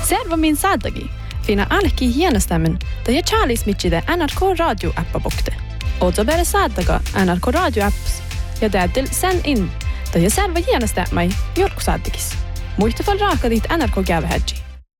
Serva min saadagi. Fina alki hienastämmen, da je Charlies mitchide NRK Radio appa bukte. Oda bere saadaga NRK Radio apps. Ja täytyy sen in, da je serva hienastämmai jorku saadagis. Muista fall raaka dit NRK gävä hedgi.